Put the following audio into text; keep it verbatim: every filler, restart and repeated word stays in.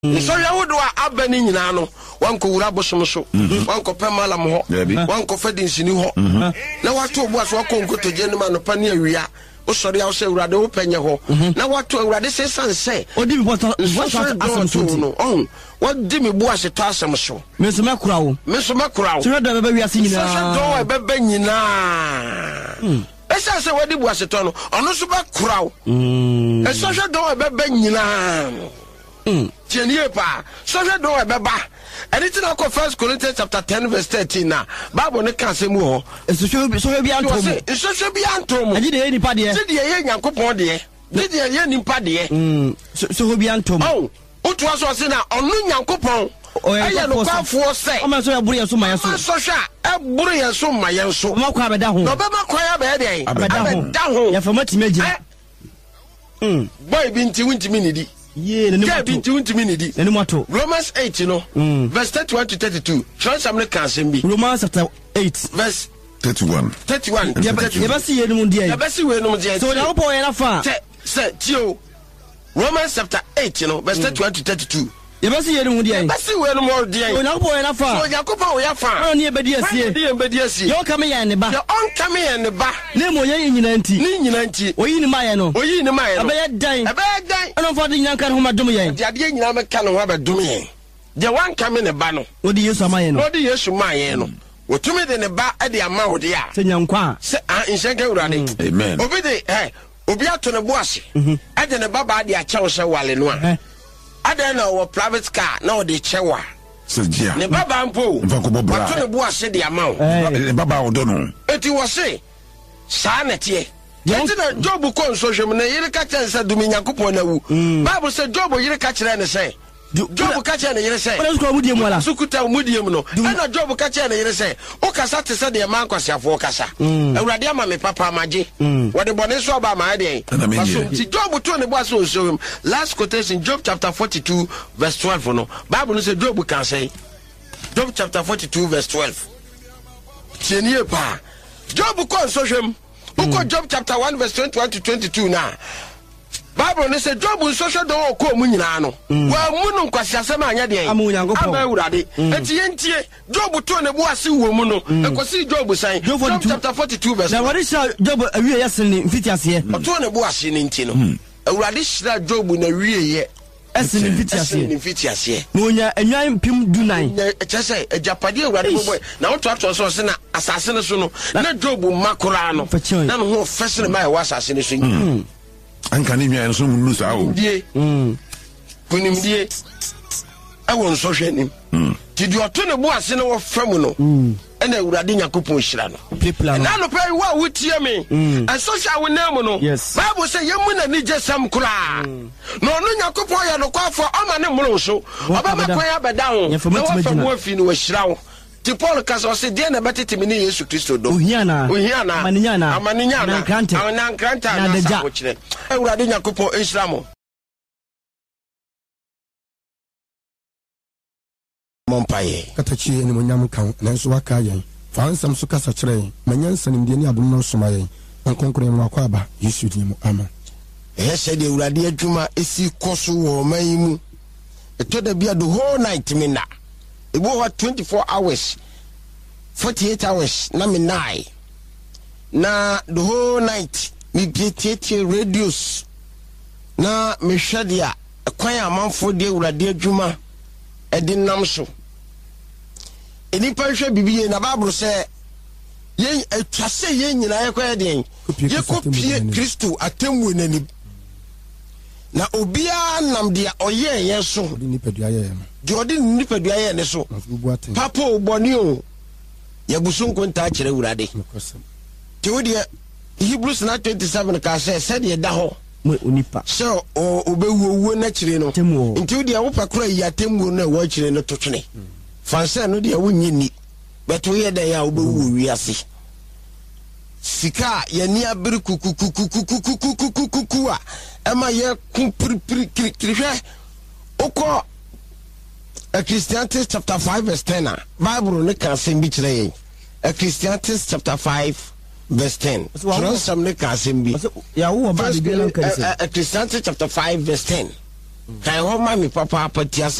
So ya wodo a abani nyina no wanko wura bosom so wanko pema lam ho wanko fadi nsini ho na wato obu aso wanko nkotoje ne ma no pa ne awia o sori a o se urade wo penye ho na wato urade se sanse odi mi bota bota asem so no on wadi mi bu ase to asem so me so makura wo me so makura wo so da beba wi ase nyina so do e beba nyina esa se wadi bu ase to no ono so ba kura wo esa so do e beba nyina Mm. Tienie pa. So je do e beba. Anything I First Corinthians chapter ten verse thirteen na. Bible ne kan se mu ho. So so so bi antom. So so bi antom. Agi de nipa de. Ti de ye Nyankopon de. Ti de ye nipa de. Mm. So so bi antom. Oh. Otu aso se na onu Nyankopon. Aye no kwafo se. O ma so ya buru ye so ma ye so. So sha e buru ye so ma ye so. Ma kwa beda ho. No be ma kwa ya be de. Abeda ho. Ya fa matime agina. Mm. Boy bi nti wunti mi nidi. Yeah, the name Romans eight, you know, mm. verse thirty-one to thirty-two. Transamne can be Romans chapter eight, verse thirty-one. thirty-one. Yabasi yenu dia. Yabasi wenu dia. So na opo yana fa. Say, tio. Romans chapter eight, you know, verse thirty-one to thirty-two. Yabasi yenu dia. Yabasi wenu mo dia. So na opo yana fa. So Yakoba o ya fa. Oni ebedi asie. Oni ebedi asie. Yo kame ya ne ba. Yo on kame ya ne ba. Ne mo ye nyina nti. Ni nyina nti. Oyi ni maye no. Oyi ni maye no. Abeya dan. Abeya dan. Ono fa de nyanka ho madum yen. De ade nyina me ka no ho abedum yen. De wan kame ne ba no. Odi Yesu amaye no. Odi Yesu maye no. Wotumi de ne ba e de ama wo de a. Se nyankwa. Se ah inshenke urade. Amen. Obi de eh obi ato ne bo ase. E de ne ba ba de a chewo se wale no a. Ada na wo private car na wo de chewa. Se dia. Ne baba mpo. Wato ne bo ase de ama wo. Ne baba odo no. Eti wo se sa na tie. Eti na Job ko nso hwem na yire ka kyen se dumi Nyankopon na wu. Bible say Job yire ka kyen ne se. Job ka kyen ne yire se. Wala ko mudie mu ala. Sukuta mudie mu no. E na Job ka kyen ne yire se. O kasa te se de man kwasiafo kasa. Awurade ama me papa maje. Wo de bone so ba ma de. Baso ti Job to ne bo aso so him. Last quotation Job chapter forty-two verse twelve no. Bible no say Job can say. Job chapter forty-two verse twelve. Tienie pa. Job ko nso hwem. Uko Job chapter one verse twenty-one to twenty-two na. Bible ne say Job nso hwe do ko mu nyina no. Wa mu no nkwasi asem anya de. Aba urade. Enti yentie Job to ne bo ase wo mu no. Ekosi Job san. Job chapter forty-two verse. Na wari sha Job awie yesen ni mfiti ase. Oto ne bo ase ni nti no. Urade shira Job na wie ye. Esen ni mfiti ase. Ni mfiti ase. No nya enwan pim du nine. Chese ejapade urade boy. Na oto ato so se na asase ne so no. Na Job makora no. Na no ho fese ne mai wa asase ne so. Anka ni nwa enso mu sa o. Die. Mm. Kunim die. Awon so hwenim. Mm. Ti di oto ne bo ase ne wo famu no. Mm. Ena Awurade Nyankopon hira no. Na no pay wa wutie me. And social we name no. Bible say yemu na ni jesam kura. No no Nyankopon ya no kwafo ama ne mro so. Oba makwan ya beda ho. Na wo famu afi no wo hira wo. Ti Paul kasa se de na betete me ni Yesu Kristo do. Ohiana. Ohiana. Amaninyana. Amaninyana. Ankrante. Ankrante na sa wo kire. Awurade Nyankopon Israel. Mompaye. Katachi ni monyam kan na nso waka yen. Fa ansam so kasa kire. Manyansa ni de ni adom no soma yen. Ankonkore mu akwa aba Yesu di mu ama. Eh se de Awurade adwuma esi koso wo man mu. Eto da bia the whole night me na. It was twenty-four hours, forty-eight hours, na me nine. Na the whole night, me pietieti radios. Na me shadia, a kwaya manfo de urade adwuma, edi namso. Eni panhwe bibiye na Bible say, ye atwase ye nyina ye kwaya den. Ye kopie Kristo atemmu nani. Na obia nam dia oye yen so di nipadua ye no di odi nipadua ye ne so papa oboni o ya busunko nta kire urade ti odi Hebrews na twenty-seven ka say said ye da ho onipa so obewu owu na kire no nti odi wo pakura ya temu na wo kire no totwene fanse no dia wonyi ni beto ye da ya obewu wi ase sika ye ni abiri kukukukukukukukukukukukuwa ema ye kumpiripirikirihwe oko Ecclesiastes chapter five verse ten Bible ne kan sembi kire ye Ecclesiastes chapter five verse ten Transam ne kan sembi ya wo ba de bi lan kan se Ecclesiastes chapter five verse ten kan ho ma me papa papa ti